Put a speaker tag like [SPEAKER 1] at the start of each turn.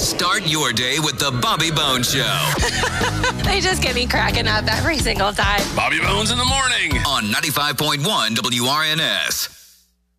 [SPEAKER 1] Start your day with the Bobby Bones Show.
[SPEAKER 2] They just get me cracking up every single time.
[SPEAKER 3] Bobby Bones in the morning
[SPEAKER 1] On 95.1 WRNS.